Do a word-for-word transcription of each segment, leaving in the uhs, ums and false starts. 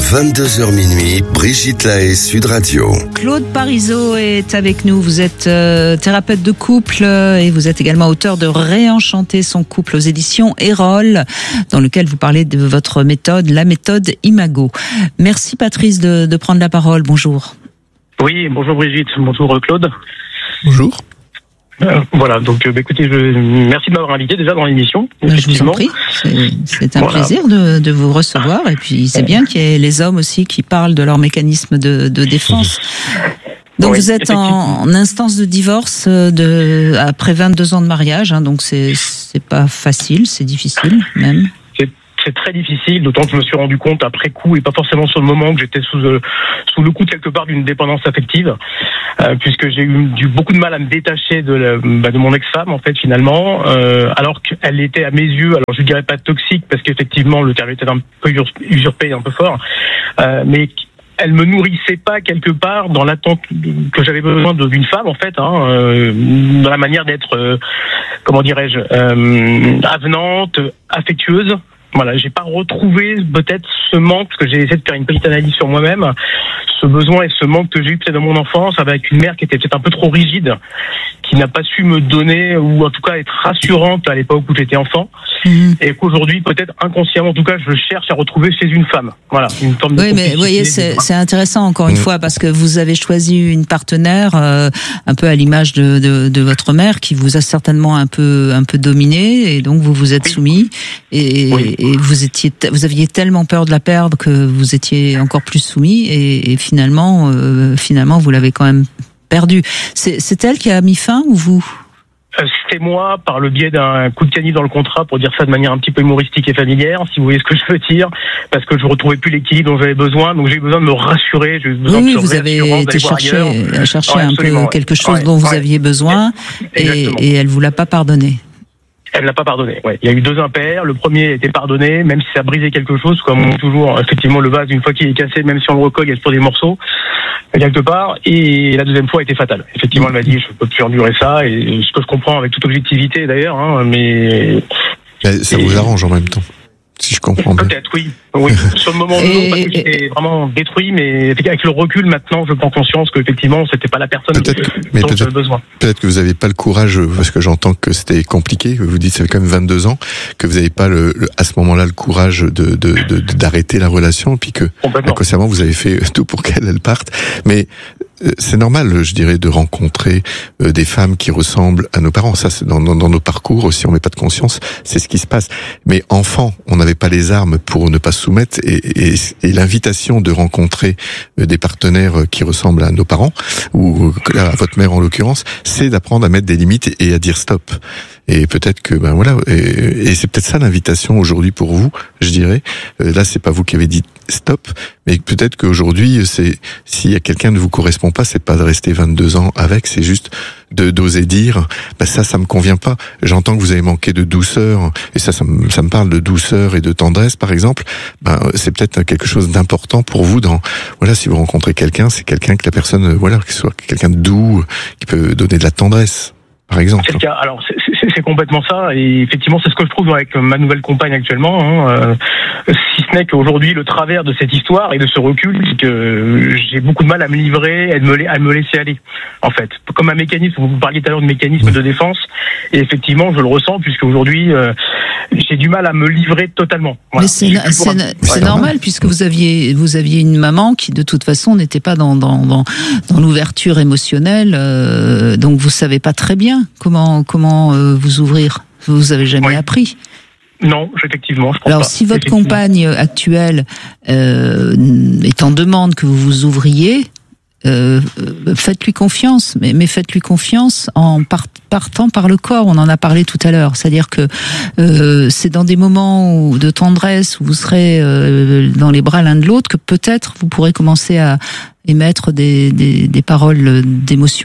vingt-deux heures minuit, Brigitte Lahaie, Sud Radio. Claude Parisot est avec nous. Vous êtes euh, thérapeute de couple euh, et vous êtes également auteur de Réenchanter son couple aux éditions Erol, dans lequel vous parlez de votre méthode, la méthode Imago. Merci Patrice de, de prendre la parole. Bonjour. Oui, bonjour Brigitte, bonjour Claude. Bonjour. Euh, voilà, donc euh, bah, écoutez, je, merci de m'avoir invité déjà dans l'émission. Ben, je vous en prie, c'est, c'est un voilà. plaisir de, de vous recevoir. Et puis c'est bien qu'il y ait les hommes aussi qui parlent de leur mécanisme de, de défense. Donc oui, vous êtes en, en instance de divorce de, après vingt-deux ans de mariage, hein, donc c'est, c'est pas facile, c'est difficile même. C'est très difficile, d'autant que je me suis rendu compte après coup et pas forcément sur le moment que j'étais sous, euh, sous le coup de quelque part d'une dépendance affective, euh, puisque j'ai eu du, beaucoup de mal à me détacher de, la, bah, de mon ex-femme en fait finalement, euh, alors qu'elle était à mes yeux, alors je dirais pas toxique parce qu'effectivement le terme était un peu usurpé, un peu fort, euh, mais elle me nourrissait pas quelque part dans l'attente que j'avais besoin de, d'une femme en fait, hein, euh, dans la manière d'être, euh, comment dirais-je, euh, avenante, affectueuse. Voilà, j'ai pas retrouvé peut-être ce manque, parce que j'ai essayé de faire une petite analyse sur moi-même, ce besoin et ce manque que j'ai eu peut-être dans mon enfance avec une mère qui était peut-être un peu trop rigide, qui n'a pas su me donner, ou en tout cas être rassurante à l'époque où j'étais enfant, mmh. et qu'aujourd'hui peut-être inconsciemment, en tout cas, je cherche à retrouver chez une femme. Voilà, une forme de. Oui, mais vous voyez, c'est, c'est intéressant encore une mmh. fois parce que vous avez choisi une partenaire euh, un peu à l'image de, de, de votre mère qui vous a certainement un peu un peu dominé et donc vous vous êtes oui. soumis et, oui. et vous étiez vous aviez tellement peur de la perdre que vous étiez encore plus soumis et, et finalement euh, finalement vous l'avez quand même perdu. C'est, c'est elle qui a mis fin ou vous? C'était moi, par le biais d'un coup de canif dans le contrat, pour dire ça de manière un petit peu humoristique et familière, si vous voyez ce que je veux dire, parce que je retrouvais plus l'équilibre dont j'avais besoin, donc j'ai eu besoin de me rassurer. J'ai eu besoin oui, de vous avez été chercher, chercher ouais, un peu quelque chose ouais, dont vous ouais. aviez besoin, et, et elle vous l'a pas pardonné. Elle l'a pas pardonné. Ouais, il y a eu deux impairs. Le premier a été pardonné, même si ça a brisé quelque chose, comme toujours. Effectivement, le vase, une fois qu'il est cassé, même si on le recolle, il y a toujours des morceaux quelque part. Et la deuxième fois a été fatale. Effectivement, elle m'a dit, je peux plus endurer ça. Et ce que je comprends avec toute objectivité d'ailleurs, hein, mais ça et... vous arrange en même temps, si je comprends bien. Peut-être, oui. Oui. Sur le moment, non, parce que j'étais vraiment détruit, mais avec le recul, maintenant, je prends conscience qu'effectivement, c'était pas la personne peut-être que, que, mais dont peut-être, j'avais besoin. Peut-être que vous n'avez pas le courage, parce que j'entends que c'était compliqué, vous dites ça fait quand même vingt-deux ans, que vous n'avez pas le, le, à ce moment-là le courage de, de, de, de d'arrêter la relation, puis que, inconsciemment, vous avez fait tout pour qu'elle elle parte. Mais, c'est normal, je dirais, de rencontrer euh, des femmes qui ressemblent à nos parents. Ça, c'est dans, dans, dans nos parcours aussi, on met pas de conscience, c'est ce qui se passe. Mais enfant, on n'avait pas les armes pour ne pas se soumettre, et, et, et l'invitation de rencontrer euh, des partenaires qui ressemblent à nos parents, ou à votre mère en l'occurrence, c'est d'apprendre à mettre des limites et à dire stop. Et peut-être que, ben voilà, et, et c'est peut-être ça l'invitation aujourd'hui pour vous, je dirais. Euh, là, c'est pas vous qui avez dit stop, mais peut-être qu'aujourd'hui, c'est, s'il y a quelqu'un qui ne vous correspond pas, c'est pas de rester vingt-deux ans avec, c'est juste de d'oser dire, ben ça, ça me convient pas. J'entends que vous avez manqué de douceur, et ça, ça me, ça me parle de douceur et de tendresse, par exemple. Ben, c'est peut-être quelque chose d'important pour vous dans, voilà, si vous rencontrez quelqu'un, c'est quelqu'un que la personne, voilà, que ce soit quelqu'un de doux, qui peut donner de la tendresse, par exemple. C'est le cas. Alors, c'est, c'est, c'est complètement ça, et effectivement, c'est ce que je trouve avec ma nouvelle compagne actuellement, hein, euh, si ce n'est qu'aujourd'hui, le travers de cette histoire et de ce recul, c'est que j'ai beaucoup de mal à me livrer, à me, à me laisser aller, en fait. Comme un mécanisme, vous parliez tout à l'heure de mécanisme de défense, et effectivement, je le ressens, puisque aujourd'hui, euh, j'ai du mal à me livrer totalement. Voilà. Mais c'est, c'est, un... c'est ouais, normal, puisque vous aviez, vous aviez une maman qui, de toute façon, n'était pas dans, dans, dans, dans l'ouverture émotionnelle, euh, donc vous savez pas très bien comment, comment euh, vous ouvrir. Vous avez jamais ouais. appris. Non, effectivement, je pense Alors, pas. si votre compagne actuelle euh, est en demande que vous vous ouvriez, euh, faites-lui confiance, mais, mais faites-lui confiance en part, partant par le corps. On en a parlé tout à l'heure. C'est-à-dire que euh, c'est dans des moments où, de tendresse où vous serez euh, dans les bras l'un de l'autre que peut-être vous pourrez commencer à émettre des, des, des paroles d'émotion.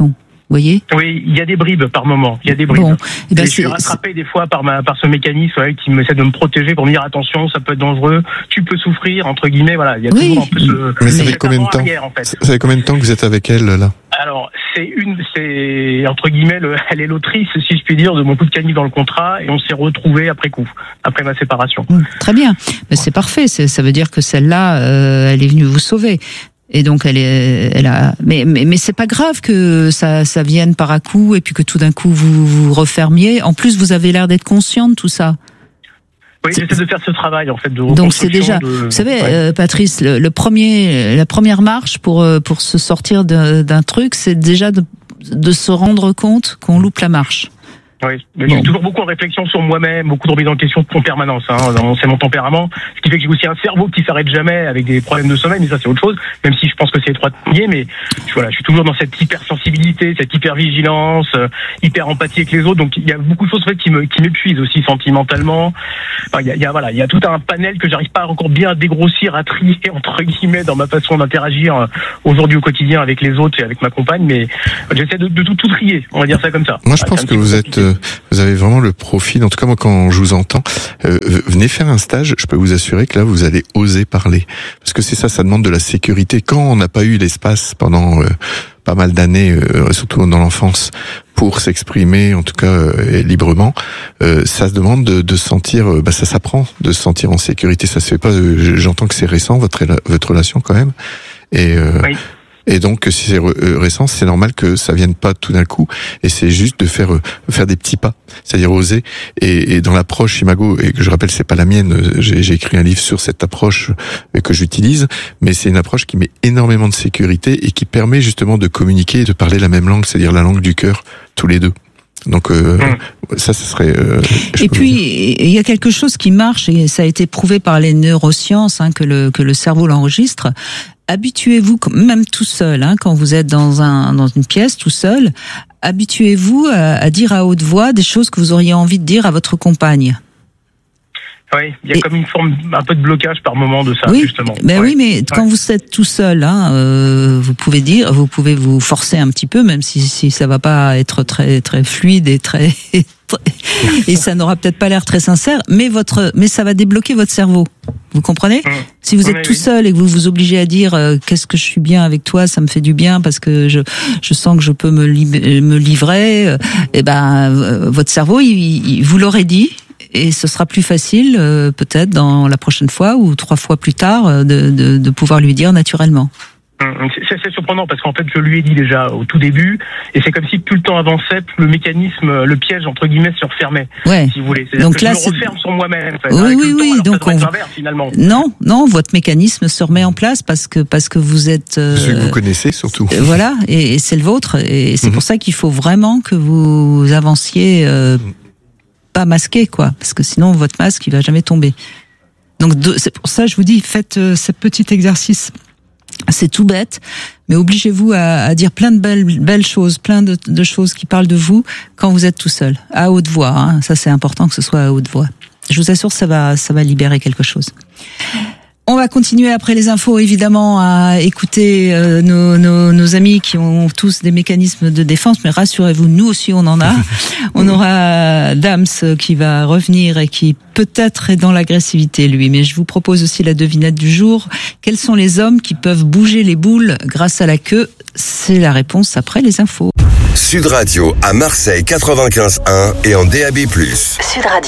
voyez? Oui, il y a des bribes par moment. Il y a des bribes. Bon, et ben et je suis rattrapé des fois par ma par ce mécanisme ouais, qui essaie de me protéger pour me dire attention, ça peut être dangereux, tu peux souffrir entre guillemets. Voilà, il y a oui. toujours un peu ce. Mais ça fait combien de temps arrière, en fait. Ça fait combien de temps que vous êtes avec elle là? Alors c'est une, c'est entre guillemets, le, elle est l'autrice, si je puis dire, de mon coup de canif dans le contrat, et on s'est retrouvés après coup, après ma séparation. Mmh, très bien, mais c'est parfait. C'est, ça veut dire que celle-là, euh, elle est venue vous sauver. Et donc elle est, elle a, mais mais mais c'est pas grave que ça ça vienne par à coup et puis que tout d'un coup vous vous refermiez. En plus, vous avez l'air d'être conscient de tout ça. Oui, j'essaie de faire ce travail en fait de donc c'est déjà, de... vous savez, ouais. euh, Patrice, le, le premier, la première marche pour pour se sortir de, d'un truc, c'est déjà de de se rendre compte qu'on loupe la marche. Oui, mais bon. J'ai toujours beaucoup de réflexion sur moi-même, beaucoup de remise en question en permanence. Hein, c'est mon tempérament, ce qui fait que j'ai aussi un cerveau qui s'arrête jamais avec des problèmes de sommeil, mais ça c'est autre chose. Même si je pense que c'est étroit lié, mais voilà, je suis toujours dans cette hypersensibilité, cette hypervigilance, euh, hyper empathie avec les autres. Donc il y a beaucoup de choses en fait qui me qui m'épuisent aussi sentimentalement. Enfin, il y a, il y a voilà, il y a tout un panel que j'arrive pas encore bien à dégrossir, à trier entre guillemets dans ma façon d'interagir euh, aujourd'hui au quotidien avec les autres et avec ma compagne. Mais j'essaie de, de tout tout trier, on va dire ça comme ça. Moi je pense que vous êtes euh, vous avez vraiment le profil, en tout cas moi quand je vous entends, euh, venez faire un stage, je peux vous assurer que là vous allez oser parler. Parce que c'est ça, ça demande de la sécurité. Quand on n'a pas eu l'espace pendant euh, pas mal d'années, euh, surtout dans l'enfance, pour s'exprimer, en tout cas euh, librement, euh, ça se demande de, de se sentir, euh, bah ça s'apprend, de se sentir en sécurité. Ça se fait pas, euh, j'entends que c'est récent, votre, votre relation quand même. Et... Euh, oui. Et donc, si c'est récent, c'est normal que ça vienne pas tout d'un coup. Et c'est juste de faire faire des petits pas, c'est-à-dire oser. Et, et dans l'approche Imago, et que je rappelle, c'est pas la mienne. J'ai, j'ai écrit un livre sur cette approche que j'utilise, mais c'est une approche qui met énormément de sécurité et qui permet justement de communiquer et de parler la même langue, c'est-à-dire la langue du cœur, tous les deux. Donc euh, mmh. ça, ce serait. Euh, et puis il y a quelque chose qui marche et ça a été prouvé par les neurosciences hein, que le que le cerveau l'enregistre. Habituez-vous, même tout seul, hein, quand vous êtes dans un dans une pièce tout seul, habituez-vous à, à dire à haute voix des choses que vous auriez envie de dire à votre compagne. Oui, il y a et, comme une forme, un peu de blocage par moment de ça, oui, justement. Ben ouais. oui, mais ouais. quand vous êtes tout seul, hein, euh, vous pouvez dire, vous pouvez vous forcer un petit peu, même si si ça va pas être très très fluide et très et ça n'aura peut-être pas l'air très sincère, mais votre, mais ça va débloquer votre cerveau. Vous comprenez ? Mmh. Si vous êtes oui, tout oui. seul et que vous vous obligez à dire euh, qu'est-ce que je suis bien avec toi, ça me fait du bien parce que je je sens que je peux me li- me livrer, euh, et ben euh, votre cerveau, il, il, vous l'aurez dit. Et ce sera plus facile, euh, peut-être dans la prochaine fois ou trois fois plus tard, euh, de, de, de pouvoir lui dire naturellement. C'est, c'est surprenant parce qu'en fait je lui ai dit déjà au tout début et c'est comme si plus le temps avançait, plus le mécanisme, le piège entre guillemets se refermait. Ouais. Si vous voulez. C'est-à-dire donc que là, je me referme sur moi-même. En fait, oui, oui, temps, oui. Donc on... l'inverse, finalement. Non, non, votre mécanisme se remet en place parce que parce que vous êtes. Euh... Celui que vous connaissez surtout. Euh, voilà, et, et c'est le vôtre et c'est mm-hmm. pour ça qu'il faut vraiment que vous avanciez euh, pas masqué quoi, parce que sinon votre masque il va jamais tomber. Donc de... c'est pour ça que je vous dis faites euh, ce petit exercice. C'est tout bête, mais obligez-vous à, à dire plein de belles, belles choses, plein de, de choses qui parlent de vous quand vous êtes tout seul, à haute voix. Hein. Ça, c'est important que ce soit à haute voix. Je vous assure, ça va, ça va libérer quelque chose. On va continuer après les infos, évidemment, à écouter euh, nos, nos, nos amis qui ont tous des mécanismes de défense, mais rassurez-vous, nous aussi on en a. On aura Dams qui va revenir et qui peut-être est dans l'agressivité, lui. Mais je vous propose aussi la devinette du jour. Quels sont les hommes qui peuvent bouger les boules grâce à la queue ? C'est la réponse après les infos. Sud Radio à Marseille quatre-vingt-quinze point un et en D A B plus. Sud Radio.